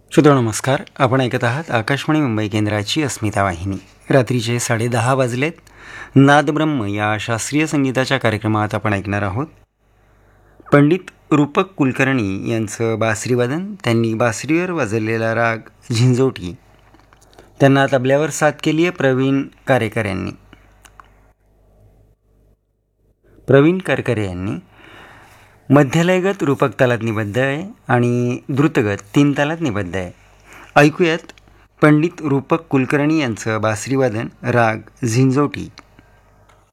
श्रोतो नमस्कार. आपण ऐकत आहात आकाशवाणी मुंबई केंद्राची अस्मिता वाहिनी. रात्रीचे 10:30 वाजलेत. नादब्रह्म या शास्त्रीय संगीताच्या कार्यक्रमात आपण ऐकणार आहोत पंडित रूपक कुलकर्णी यांचं बासरीवादन. त्यांनी बासरीवर वाजवलेला राग झिंजोटी. त्यांना तबल्यावर साथ केली आहे प्रवीण कारेकर यांनी. मध्यलयगत रूपक तालात निबद्ध आहे आणि द्रुतगत 3 तालात निबद्ध आहे. ऐकूयात पंडित रूपक कुलकर्णी यांचं बासरीवादन राग झिंजोटी.